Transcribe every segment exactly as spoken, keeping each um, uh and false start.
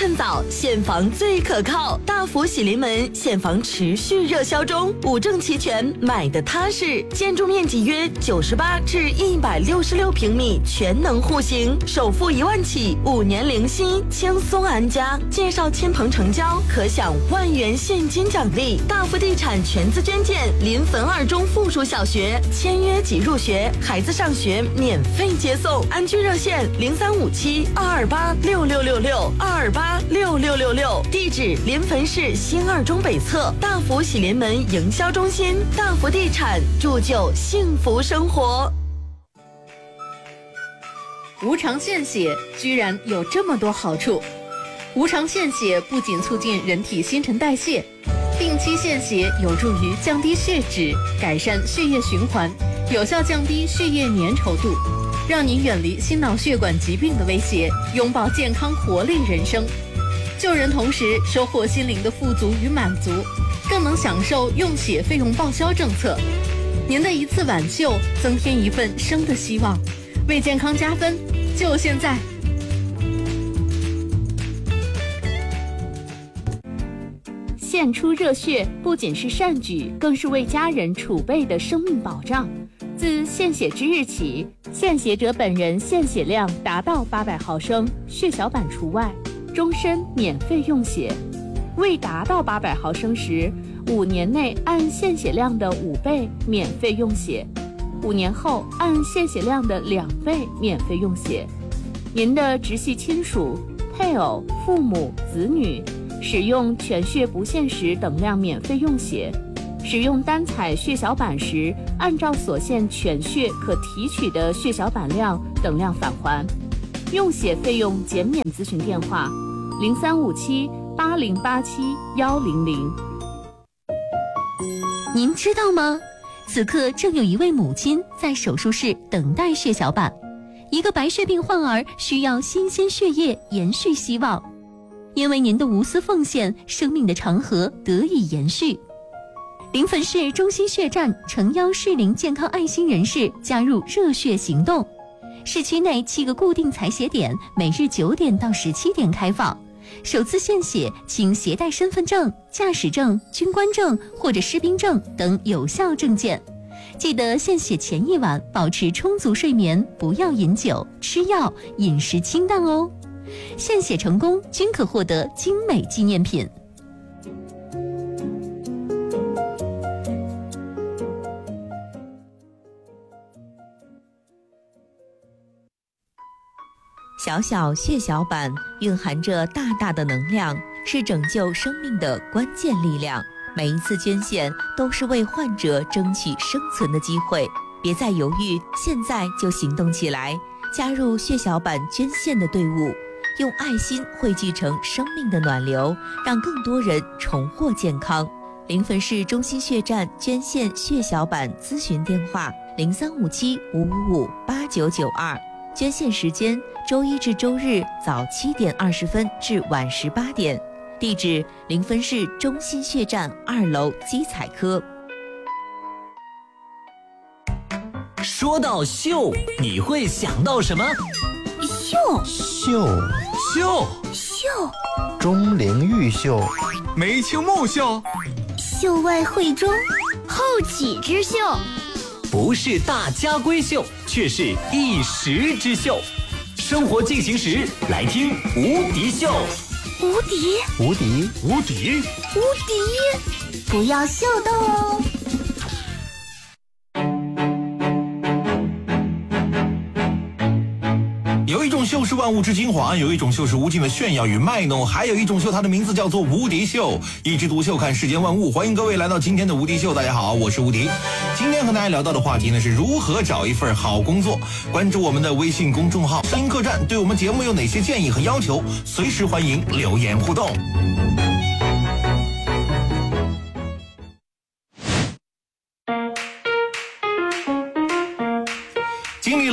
趁早，现房最可靠。大福喜临门现房持续热销中，五证齐全，买的踏实。建筑面积约九十八至一百六十六平米，全能户型，首付一万起，五年零息，轻松安家。介绍亲朋成交，可享万元现金奖励。大福地产全资捐建临汾二中附属小学，签约即入学，孩子上学免费接送。安居热线零三五七二二八六六六六二二八六六六六，地址临汾市新二中北侧大福喜临门营销中心。大福地产铸就幸福生活。 无偿献血居然有这么多好处。无偿献血不仅促进人体新陈代谢，定期献血有助于降低血脂，改善血液循环，有效降低血液粘稠度，让你远离心脑血管疾病的威胁，拥抱健康活力人生。救人同时收获心灵的富足与满足，更能享受用血费用报销政策。您的一次挽救，增添一份生的希望，为健康加分，就现在！献出热血不仅是善举，更是为家人储备的生命保障。自献血之日起，献血者本人献血量达到八百毫升，血小板除外，终身免费用血。未达到八百毫升时，五年内按献血量的五倍免费用血，五年后按献血量的两倍免费用血。您的直系亲属、配偶、父母、子女使用全血不限时等量免费用血，使用单采血小板时，按照所献全血可提取的血小板量等量返还。用血费用减免咨询电话：零三五七八零八七幺零零。 您知道吗？此刻正有一位母亲在手术室等待血小板，一个白血病患儿需要新鲜血液延续希望。因为您的无私奉献，生命的长河得以延续。临汾市中心血站诚邀适龄健康爱心人士加入热血行动。市区内七个固定采血点，每日九点到十七点开放。首次献血请携带身份证、驾驶证、军官证或者士兵证等有效证件。记得献血前一晚保持充足睡眠，不要饮酒、吃药，饮食清淡哦。献血成功均可获得精美纪念品。 小小血小板蕴含着大大的能量，是拯救生命的关键力量。每一次捐献都是为患者争取生存的机会，别再犹豫，现在就行动起来，加入血小板捐献的队伍，用爱心汇聚成生命的暖流，让更多人重获健康。临汾市中心血站捐献血小板咨询电话：零三五七五五五八九九二。捐献时间：周一至周日早七点二十分至晚十八点。地址：临汾市中心血站二楼基采科。 说到秀，你会想到什么？ 秀秀秀秀钟灵毓秀， 梅清木秀， 秀外慧中，后起之秀。 不是大家闺秀，却是一时之秀。生活进行时，来听无敌秀。 无敌无敌无敌无敌，不要秀逗哦。 有一种秀是万物之精华，有一种秀是无尽的炫耀与卖弄，还有一种秀，它的名字叫做无敌秀。一枝独秀，看世间万物。欢迎各位来到今天的无敌秀。大家好，我是无敌。今天和大家聊到的话题呢，是如何找一份好工作。关注我们的微信公众号声音客栈，对我们节目有哪些建议和要求，随时欢迎留言互动。经历了大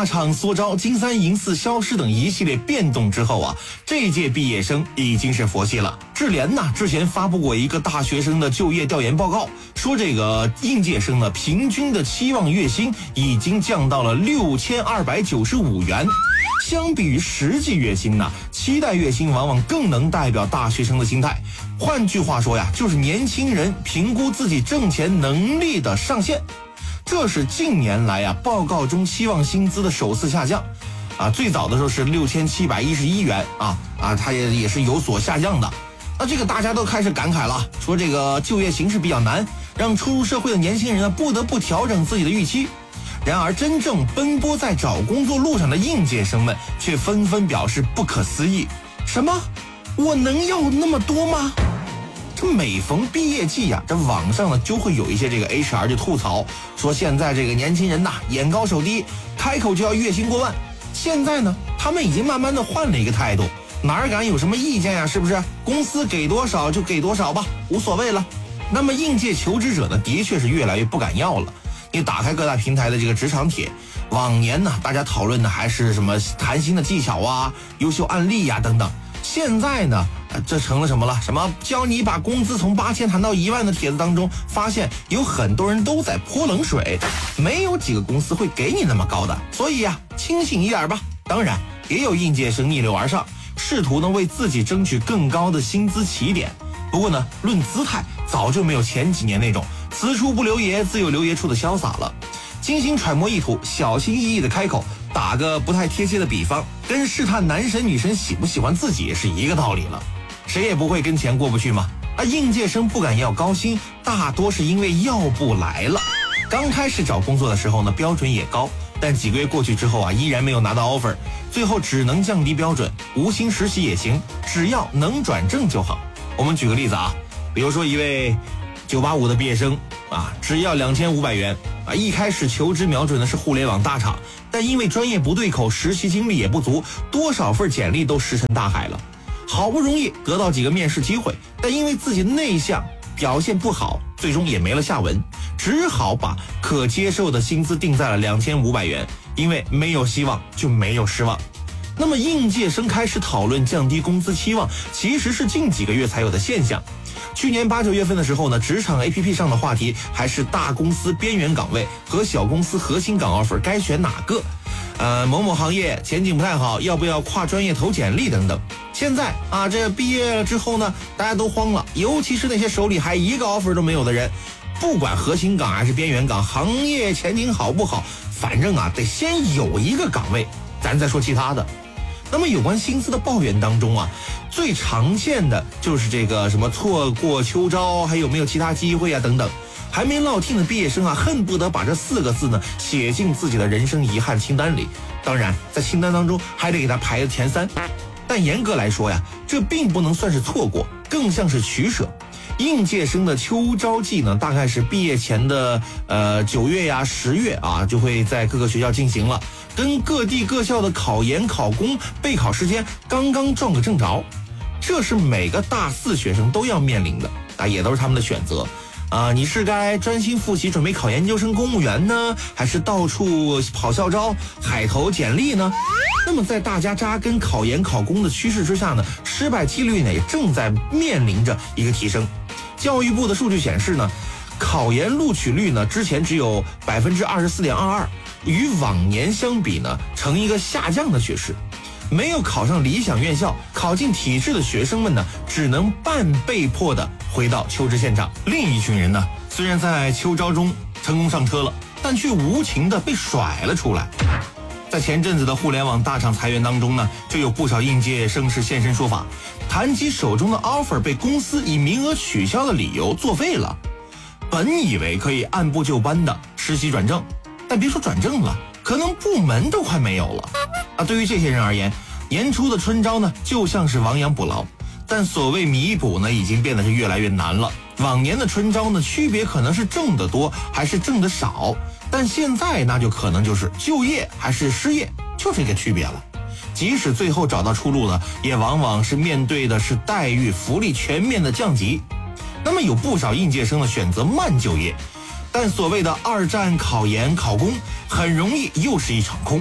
厂缩招、金三银四消失等一系列变动之后啊，这届毕业生已经是佛系了。智联呐之前发布过一个大学生的就业调研报告，说这个应届生呢平均的期望月薪已经降到了六千二百九十五元。相比于实际月薪呢，期待月薪往往更能代表大学生的心态。换句话说呀，就是年轻人评估自己挣钱能力的上限。这是近年来啊报告中期望薪资的首次下降，啊，最早的时候是六千七百一十一元啊啊，它也也是有所下降的。那这个大家都开始感慨了，说这个就业形势比较难，让初入社会的年轻人呢不得不调整自己的预期。然而，真正奔波在找工作路上的应届生们却纷纷表示不可思议：什么？我能要那么多吗？这每逢毕业季呀、啊，这网上呢就会有一些这个 H R 就吐槽说，现在这个年轻人呐眼高手低，开口就要月薪过万。现在呢，他们已经慢慢的换了一个态度，哪敢有什么意见呀？是不是？公司给多少就给多少吧，无所谓了。那么应届求职者呢，的确是越来越不敢要了。你打开各大平台的这个职场帖，往年呢大家讨论的还是什么谈薪的技巧啊、优秀案例呀、啊、等等。现在呢，这成了什么了？什么教你把工资从八千谈到一万的帖子当中，发现有很多人都在泼冷水，没有几个公司会给你那么高的。所以呀、啊，清醒一点吧。当然，也有应届生逆流而上，试图呢为自己争取更高的薪资起点。不过呢，论姿态，早就没有前几年那种此处不留爷，自有留爷处的潇洒了。精心揣摩意图，小心翼翼的开口，打个不太贴切的比方，跟试探男神女神喜不喜欢自己是一个道理了。谁也不会跟钱过不去嘛。而应届生不敢要高薪，大多是因为要不来了。刚开始找工作的时候呢，标准也高，但几个月过去之后啊，依然没有拿到 offer， 最后只能降低标准，无薪实习也行，只要能转正就好。我们举个例子啊，比如说一位九八五的毕业生啊，只要两千五百元啊，一开始求职瞄准的是互联网大厂，但因为专业不对口，实习经历也不足，多少份简历都石沉大海了。好不容易得到几个面试机会，但因为自己内向，表现不好，最终也没了下文，只好把可接受的薪资定在了两千五百元，因为没有希望就没有失望。那么应届生开始讨论降低工资期望，其实是近几个月才有的现象。去年八九月份的时候呢，职场 A P P 上的话题还是大公司边缘岗位和小公司核心岗 offer 该选哪个？呃，某某行业前景不太好，要不要跨专业投简历等等。现在啊，这毕业了之后呢，大家都慌了，尤其是那些手里还一个 offer 都没有的人，不管核心岗还是边缘岗，行业前景好不好，反正啊得先有一个岗位，咱再说其他的。那么有关薪资的抱怨当中啊，最常见的就是这个什么错过秋招，还有没有其他机会啊等等。还没落听的毕业生啊，恨不得把这四个字呢写进自己的人生遗憾清单里。当然，在清单当中还得给他排前三。但严格来说呀，这并不能算是错过，更像是取舍。应届生的秋招季呢，大概是毕业前的呃九月呀、十月啊，就会在各个学校进行了，跟各地各校的考研、考公、备考时间刚刚撞个正着。这是每个大四学生都要面临的啊，也都是他们的选择。啊，你是该专心复习准备考研究生公务员呢，还是到处跑校招、海投简历呢？那么在大家扎根考研考公的趋势之下呢，失败几率呢也正在面临着一个提升。教育部的数据显示呢，考研录取率呢之前只有百分之二十四点二二，与往年相比呢呈一个下降的趋势。没有考上理想院校、考进体制的学生们呢，只能半被迫的回到求职现场。另一群人呢，虽然在秋招中成功上车了，但却无情的被甩了出来。在前阵子的互联网大厂裁员当中呢，就有不少应届生是现身说法，谈及手中的 offer 被公司以名额取消的理由作废了。本以为可以按部就班的实习转正，但别说转正了，可能部门都快没有了。啊，对于这些人而言，年初的春招呢，就像是亡羊补牢，但所谓弥补呢，已经变得是越来越难了。往年的春招呢，区别可能是挣得多还是挣得少，但现在那就可能就是就业还是失业，就这个区别了。即使最后找到出路了，也往往是面对的是待遇、福利全面的降级。那么有不少应届生的选择慢就业，但所谓的二战考研考公，很容易又是一场空。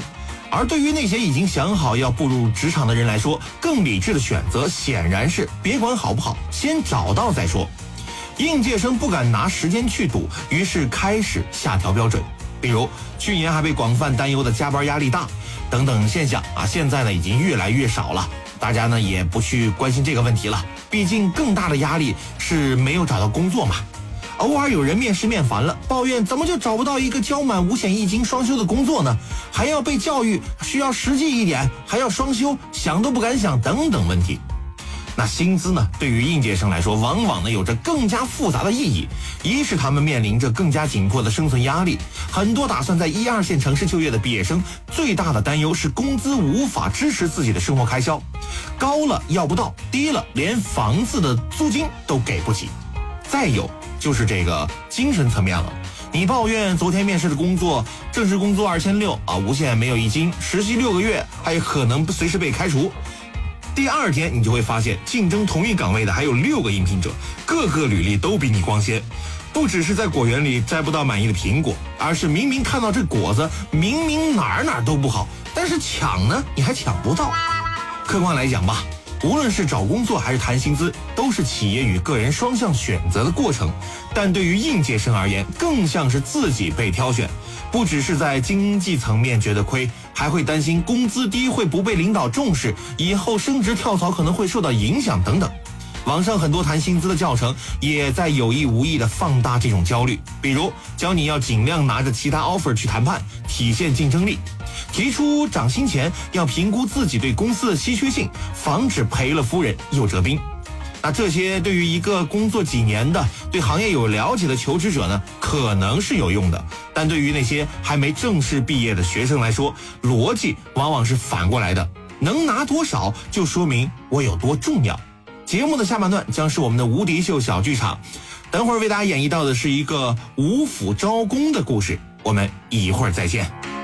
而对于那些已经想好要步入职场的人来说，更理智的选择显然是别管好不好，先找到再说。应届生不敢拿时间去赌，于是开始下调标准。比如去年还被广泛担忧的加班压力大等等现象啊，现在呢已经越来越少了，大家呢也不去关心这个问题了，毕竟更大的压力是没有找到工作嘛。偶尔有人面试面烦了，抱怨怎么就找不到一个交满五险一金双休的工作呢？还要被教育需要实际一点，还要双休，想都不敢想等等问题。那薪资呢，对于应届生来说，往往呢有着更加复杂的意义。一是他们面临着更加紧迫的生存压力，很多打算在一二线城市就业的毕业生，最大的担忧是工资无法支持自己的生活开销，高了要不到，低了连房子的租金都给不起。再有就是这个精神层面了，你抱怨昨天面试的工作，正式工作二千六啊，无限没有一金，实习六个月，还有可能随时被开除。第二天你就会发现，竞争同一岗位的还有六个应聘者，个个履历都比你光鲜。不只是在果园里摘不到满意的苹果，而是明明看到这果子明明哪儿哪儿都不好，但是抢呢你还抢不到。客观来讲吧，无论是找工作还是谈薪资，都是企业与个人双向选择的过程，但对于应届生而言，更像是自己被挑选。不只是在经济层面觉得亏，还会担心工资低会不被领导重视，以后升职跳槽可能会受到影响等等。网上很多谈薪资的教程也在有意无意的放大这种焦虑，比如教你要尽量拿着其他 offer 去谈判，体现竞争力；提出涨薪前要评估自己对公司的稀缺性，防止赔了夫人又折兵。那这些对于一个工作几年的、对行业有了解的求职者呢，可能是有用的，但对于那些还没正式毕业的学生来说，逻辑往往是反过来的，能拿多少就说明我有多重要。节目的下半段将是我们的无敌秀小剧场，等会儿为大家演绎到的是一个五府招工的故事，我们一会儿再见。